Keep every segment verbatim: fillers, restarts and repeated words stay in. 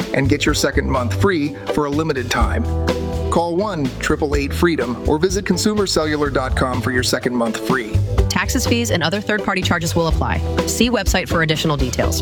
and get your second month free for a limited time. Call one eight eight eight freedom or visit consumer cellular dot com for your second month free. Taxes, fees, and other third-party charges will apply. See website for additional details.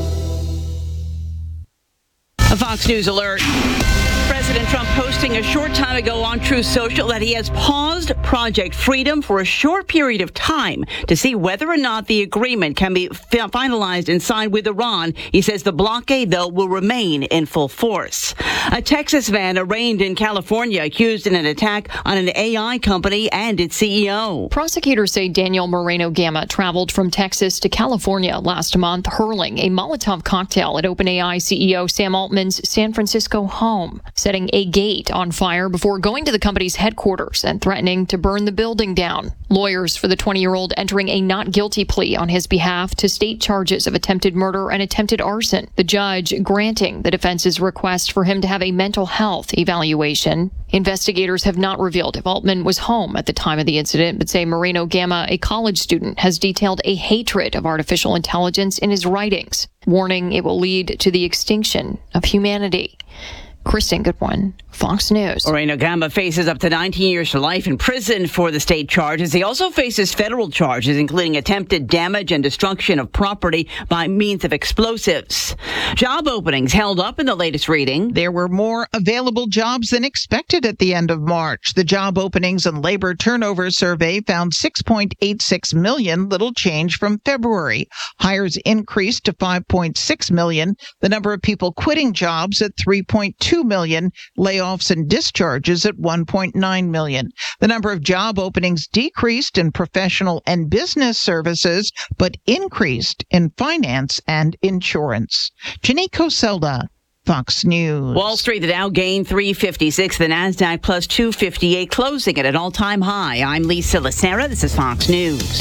A Fox News alert. President Trump posting a short time ago on Truth Social that he has paused Project Freedom for a short period of time to see whether or not the agreement can be finalized and signed with Iran. He says the blockade, though, will remain in full force. A Texas man arraigned in California accused in an attack on an A I company and its C E O. Prosecutors say Daniel Moreno Gama traveled from Texas to California last month, hurling a Molotov cocktail at OpenAI C E O Sam Altman's San Francisco home, setting a gate on fire before going to the company's headquarters and threatening to burn the building down. Lawyers for the twenty-year-old entering a not guilty plea on his behalf to state charges of attempted murder and attempted arson. The judge granting the defense's request for him to have a mental health evaluation. Investigators have not revealed if Altman was home at the time of the incident, but say Moreno Gama, a college student, has detailed a hatred of artificial intelligence in his writings, warning it will lead to the extinction of humanity. Kristen Goodwin, Fox News. Moreno Gama faces up to nineteen years to life in prison for the state charges. He also faces federal charges, including attempted damage and destruction of property by means of explosives. Job openings held up in the latest reading. There were more available jobs than expected at the end of March. The Job Openings and Labor Turnover Survey found six point eight six million, little change from February. Hires increased to five point six million. The number of people quitting jobs at three point two million, layoffs and discharges at one point nine million. The number of job openings decreased in professional and business services, but increased in finance and insurance. Janine Coselda, Fox News. Wall Street, the Dow gained three fifty-six, the NASDAQ plus two fifty-eight, closing at an all-time high. I'm Lisa Lacera. This is Fox News.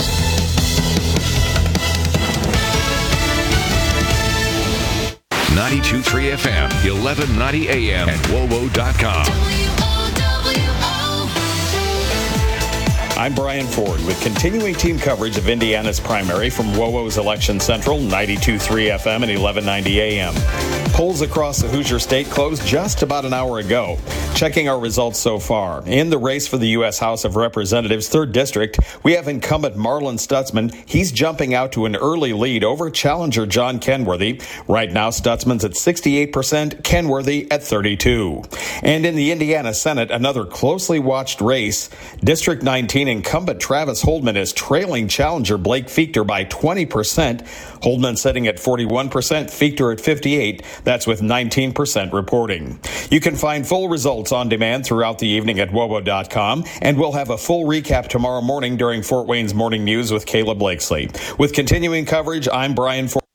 ninety-two point three F M, eleven ninety A M, and W O W O dot com. I'm Brian Ford with continuing team coverage of Indiana's primary from W O W O's Election Central, ninety-two point three F M and eleven ninety A M. Polls across the Hoosier State closed just about an hour ago. Checking our results so far. In the race for the U S House of Representatives, third District, we have incumbent Marlon Stutzman. He's jumping out to an early lead over challenger John Kenworthy. Right now, Stutzman's at sixty-eight percent, Kenworthy at thirty-two. And in the Indiana Senate, another closely watched race. District nineteen incumbent Travis Holdman is trailing challenger Blake Fichter by twenty percent. Holdman sitting at forty-one percent, Fichter at fifty-eight. That's with nineteen percent reporting. You can find full results on demand throughout the evening at W O W O dot com, and we'll have a full recap tomorrow morning during Fort Wayne's Morning News with Caleb Blakesley. With continuing coverage, I'm Brian Ford.